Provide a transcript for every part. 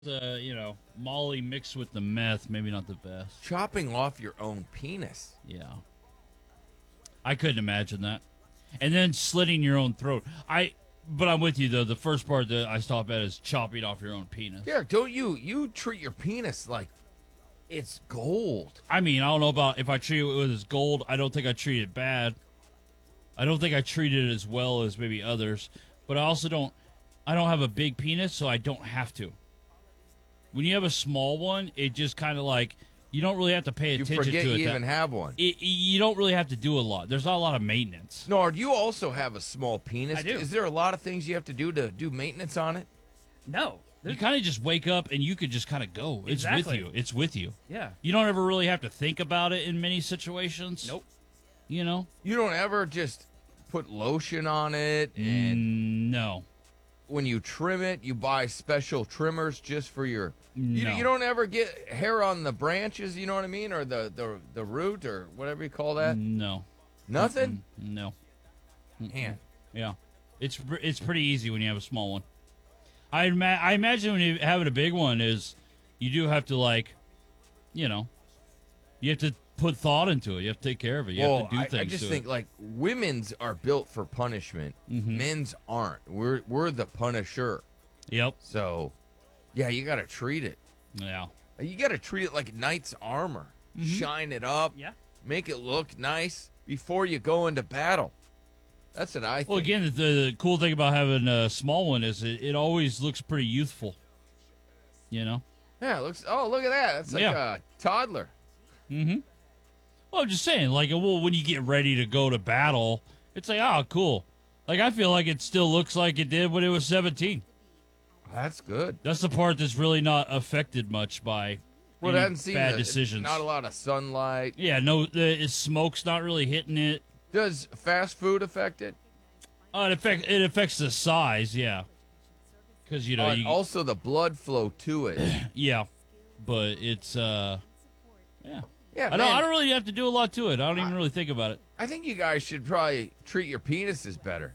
Molly mixed with the meth, maybe not the best. Chopping off your own penis. Yeah. I couldn't imagine that. And then slitting your own throat. But I'm with you though. The first part that I stop at is chopping off your own penis. Derek, don't you treat your penis like it's gold. I mean, I don't know about if I treat it with as gold. I don't think I treat it bad. I don't think I treat it as well as maybe others. But I also don't have a big penis, so I don't have to. When you have a small one, it just kind of like, you don't really have to pay attention to it. You forget you even have one. You don't really have to do a lot. There's not a lot of maintenance. Nord, you also have a small penis. I do. Is there a lot of things you have to do maintenance on it? No. You kind of just wake up and you could just kind of go. It's Exactly. with you. It's with you. Yeah. You don't ever really have to think about it in many situations. Nope. You know? You don't ever just put lotion on it and No. when you trim it, you buy special trimmers just for your. No. You don't ever get hair on the branches, you know what I mean, or the root or whatever you call that. No. Nothing. No. Man, Yeah. It's pretty easy when you have a small one. I imagine when you having a big one is you do have to you have to put thought into it. You have to take care of it. You have to do things I just to think it. like women's are built for punishment. Men's aren't. We're the punisher. Yep. So, yeah, you got to treat it. Yeah. You got to treat it like knight's armor. Shine it up. Yeah. Make it look nice before you go into battle. That's what I think. Well, again, the cool thing about having a small one is it always looks pretty youthful. You know? Yeah, it looks. Oh, look at that. That's like Yeah. a toddler. Well, I'm just saying, when you get ready to go to battle, it's like, oh, cool. Like, I feel like it still looks like it did when it was 17. That's good. That's the part that's really not affected much by Well, it any hasn't seen bad decisions. Not a lot of sunlight. Yeah, no, the smoke's not really hitting it. Does fast food affect it? It affects the size, yeah. Because, And also the blood flow to it. yeah. But it's, yeah. Yeah, I man, don't really have to do a lot to it. I don't even really think about it. I think you guys should probably treat your penises better.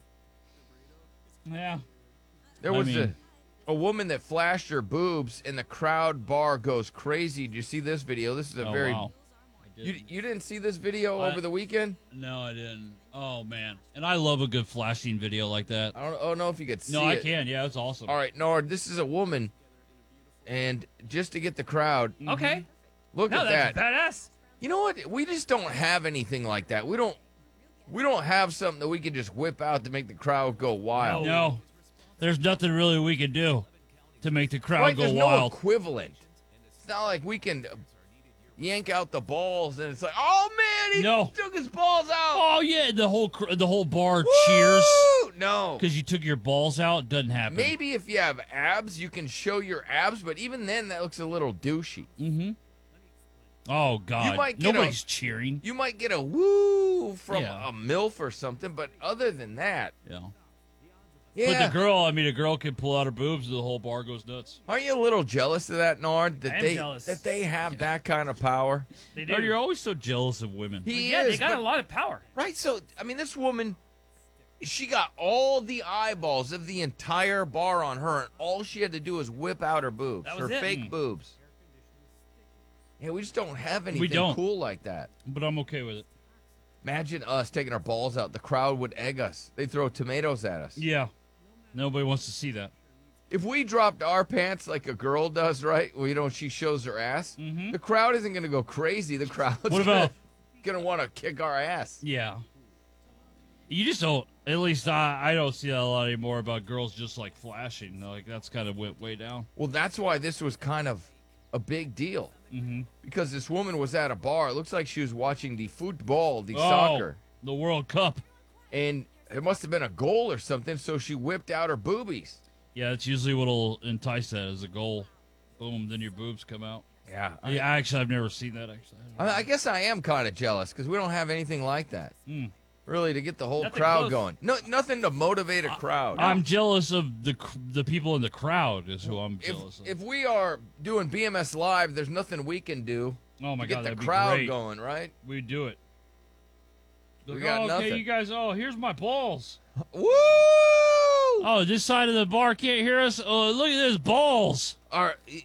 Yeah. There was a woman that flashed her boobs, and the crowd bar goes crazy. Did you see this video? This is a very. Wow. You didn't see this video over the weekend? No, I didn't. Oh, man. And I love a good flashing video like that. I don't know if you could see No, it. I can. Yeah, it's awesome. All right, Nord, this is a woman, and just to get the crowd, Okay. look No, at that. that's badass. You know what? We just don't have anything like that. We don't have something that we can just whip out to make the crowd go wild. No. There's nothing really we can do to make the crowd Right? go There's no wild. equivalent. It's not like we can yank out the balls and it's like, oh man, he took his balls out. Oh, yeah. The whole bar cheers Woo! No. because you took your balls out. Doesn't happen. Maybe if you have abs, you can show your abs, but even then, that looks a little douchey. Oh, God. You might get Nobody's cheering. You might get a woo from Yeah. a MILF or something, but other than that, Yeah. yeah. But a girl can pull out her boobs and the whole bar goes nuts. Aren't you a little jealous of that, Nord? That I am they jealous. that they have that kind of power. They do. Oh, you're always so jealous of women. Yeah, they got a lot of power. Right. So I mean, this woman, she got all the eyeballs of the entire bar on her, and all she had to do was whip out her boobs, That her was it. fake boobs. Yeah, we just don't have anything don't. cool like that. But I'm okay with it. Imagine us taking our balls out. The crowd would egg us. They'd throw tomatoes at us. Yeah. Nobody wants to see that. If we dropped our pants like a girl does, right? Well, she shows her ass. The crowd isn't going to go crazy. The crowd's What about- going to want to kick our ass. Yeah. You just don't, at least I don't see that a lot anymore about girls just like flashing. Like, that's kind of went way down. Well, that's why this was kind of a big deal. Because this woman was at a bar. It looks like she was watching the football, the soccer. The World Cup. And it must have been a goal or something, so she whipped out her boobies. Yeah, that's usually what'll entice that as a goal. Boom, then your boobs come out. Yeah. Yeah, actually, I've never seen that, actually. I guess I am kind of jealous because we don't have anything like that. Really, to get the whole Nothing crowd close. going. No, nothing to motivate a crowd. I'm jealous of the people in the crowd is who I'm jealous of. If we are doing BMS Live, there's nothing we can do Oh, my to get God, the that'd be crowd great. going, right? We do it. We got okay, nothing. you guys, here's my balls. Woo! Oh, this side of the bar can't hear us? Oh, look at this, balls. are